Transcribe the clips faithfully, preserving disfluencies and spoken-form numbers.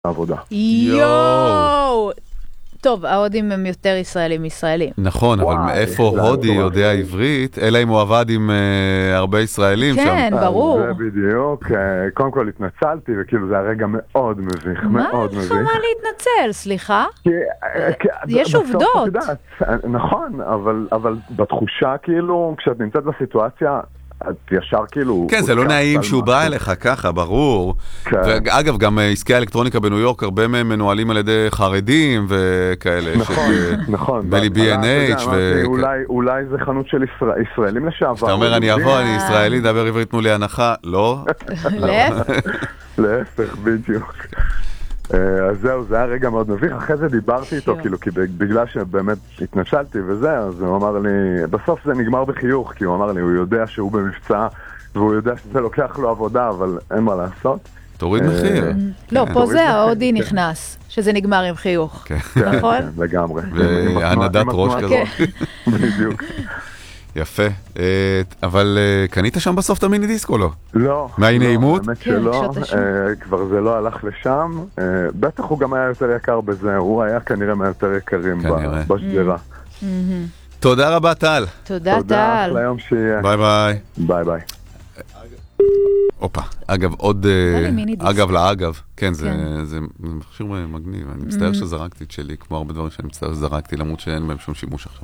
העבודה. יואו! טוב, ההודים הם יותר ישראלים ישראלים. נכון, אבל מאיפה הודי יודע עברית, אלא אם הוא עבד עם הרבה ישראלים שם. כן, ברור. זה בדיוק. קודם כל התנצלתי, וכאילו זה הרגע מאוד מביך, מאוד מביך. מה לך מה להתנצל, סליחה? כי... יש עובדות. נכון, אבל בתחושה כאילו, כשאת נמצאת בסיטואציה, את ישר כאילו... כן, זה לא נעים שהוא בא אליך ככה, ברור. ואגב, גם עסקי האלקטרוניקה בניו יורק, הרבה מהם מנוהלים על ידי חרדים וכאלה. נכון, נכון. בלי בי אן אייץ' אולי זה חנות של ישראלים לשעבר. אתה אומר, אני אבוא, אני ישראלי, דבר עברית, תנו לי הנחה. לא? להפך. להפך, בדיוק. אז זהו, זה היה רגע מאוד מביך. אחרי זה דיברתי איתו, כאילו, כי בגלל שבאמת התנשלתי וזה, אז הוא אמר לי, בסוף זה נגמר בחיוך, כי הוא אמר לי, הוא יודע שהוא במבצע, והוא יודע שזה לוקח לו עבודה, אבל אין מה לעשות. תוריד מחיר. לא, פה זה ההודי נכנס, שזה נגמר עם חיוך. נכון? לגמרי. והנדת ראש כזאת. בדיוק. יפה. אבל קנית שם בסוף את המיני דיסק או לא? לא. מהי נעימות? האמת שלא. כבר זה לא הלך לשם. בטח הוא גם היה יותר יקר בזה. הוא היה כנראה מהיותר יקרים בשדרה. תודה רבה, טל. תודה, טל. תודה, ליום שיהיה. ביי ביי. ביי ביי. אופה, אגב, עוד... אגב לאגב. כן, זה מכשיר מגניב. אני מצטער שזרקתי את שלי, כמו הרבה דברים שאני מצטער שזרקתי, למרות שאין בהם שום שימוש עכשיו.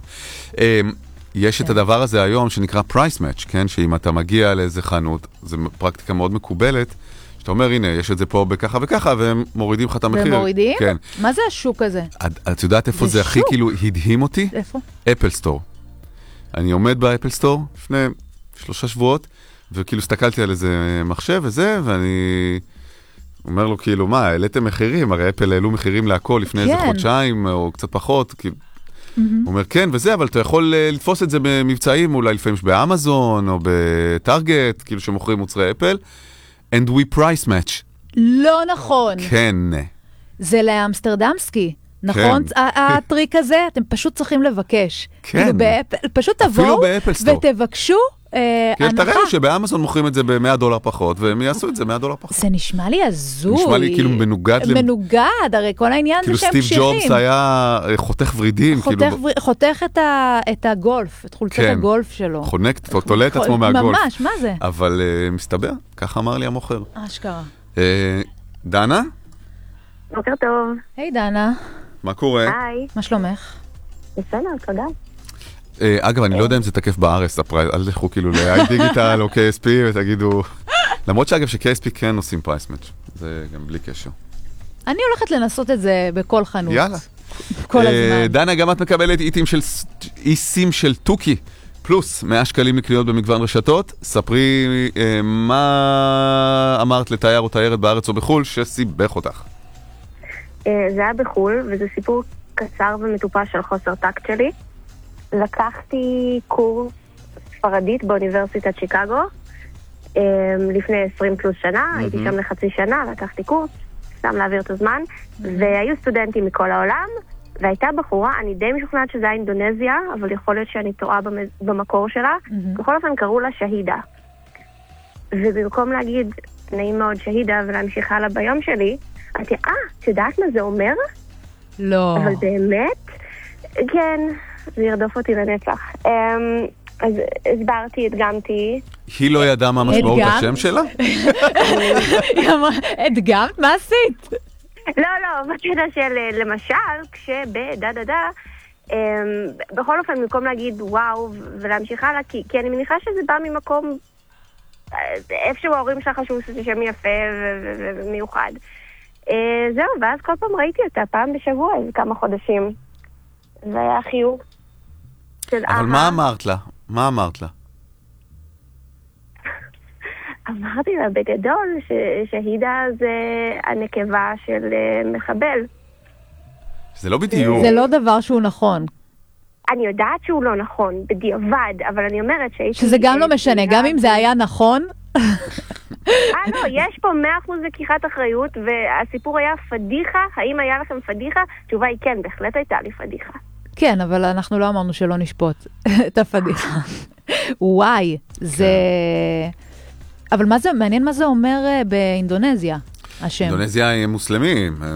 יש את הדבר הזה היום שנקרא price match, כן? שאם אתה מגיע לאיזה חנות, זו פרקטיקה מאוד מקובלת, שאתה אומר, הנה, יש את זה פה בככה וככה, והם מורידים לך את המחיר. ומורידים? כן. מה זה השוק הזה? את יודעת איפה זה הכי כאילו הדהים אותי? איפה? אפל סטור. אני עומד באפל סטור לפני שלושה שבועות, וכאילו הסתכלתי על איזה מחשב וזה, ואני אומר לו כאילו, מה, העליתם מחירים? הרי אפל העלו מחירים להכל לפני איזה חודשיים, או קצת פחות, כאילו, הוא אומר, כן, וזה, אבל אתה יכול לתפוס את זה במבצעים, אולי לפעמים באמזון או בטארגט, כאילו שמוכרים מוצרי אפל, and we price match. לא נכון. כן. זה לאמסטרדמסקי, נכון? הטריק הזה, אתם פשוט צריכים לבקש. כן. פשוט תבואו ותבקשו הנחה. תראו שבאמזון מוכרים את זה ב-מאה דולר פחות, והם יעשו את זה מאה דולר פחות. זה נשמע לי הזוי. נשמע לי כאילו מנוגד. מנוגד, הרי כל העניין זה שהם קשיחים. כאילו סטיב ג'ובס היה חותך ורידים. חותך את הגולף, את חולצת הגולף שלו. חונק, תולה את עצמו מהגולף. ממש, מה זה? אבל מסתבר, ככה אמר לי המוכר. אשכרה. דנה? בוקר טוב. היי דנה. מה קורה? היי. מה שלומך? בסדר, תודה. אגב, אני לא יודע אם זה תקף בארץ, אל תלכו כאילו ל-iDigital או קי אס פי ותגידו... למרות שאגב ש-קי אס פי כן עושים פרייס מאץ', זה גם בלי קשר. אני הולכת לנסות את זה בכל חנות. יאללה. כל הזמן. דנה, גם את מקבלת איסים של טוקי, פלוס מאה שקלים לקניות במגוון רשתות. ספרי מה אמרת לתייר או תיירת בארץ או בחול שסיבך אותך. זה היה בחול, וזה סיפור קצר ומטופש של חוסר טקט שלי. לקחתי קורס ספרדית באוניברסיטת שיקגו לפני עשרים פלוס שנה, הייתי שם לחצי שנה, לקחתי קורס, סתם להעביר את הזמן, והיו סטודנטים מכל העולם, והייתה בחורה, אני די משוכנעת שזה היה אינדונזיה, אבל יכול להיות שאני טועה במקור שלה, בכל אופן קראו לה שהידה. ובמקום להגיד, נעים מאוד שהידה, ולהמשיך הלאה ביום שלי, אמרתי, אה, את יודעת מה זה אומר? לא. אבל באמת, כן, זה ירדוף אותי לנצח. אז הסברתי, הדגמתי. היא לא ידעה מה משמעות השם שלה? היא אמרה, הדגמת? מה עשית? לא, לא, בקטע של למשל, כשבדה דה דה, בכל אופן, במקום להגיד וואו ולהמשיך הלאה, כי אני מניחה שזה בא ממקום, איפשהו ההורים שלך חשבו שזה שם יפה ומיוחד. זהו, ואז כל פעם ראיתי אותה, פעם בשבוע, איזה כמה חודשים. זה היה חיוך. אבל מה אמרת לה? מה אמרת לה? אמרתי לה בגדול שהידה זה הנקבה של מחבל. זה לא בדיוק. זה לא דבר שהוא נכון. אני יודעת שהוא לא נכון, בדיעבד, אבל אני אומרת שהייתי... שזה גם לא משנה, גם אם זה היה נכון... אה, לא, יש פה מאה אחוז לקיחת אחריות, והסיפור היה פדיחה. האם היה לכם פדיחה? תשובה היא כן, בהחלט הייתה לי פדיחה. כן, אבל אנחנו לא אמרנו שלא נשפוט את הפדיחה. וואי, זה... אבל מה זה, מעניין מה זה אומר באינדונזיה. השם. אינדונזיה הם מוסלמים.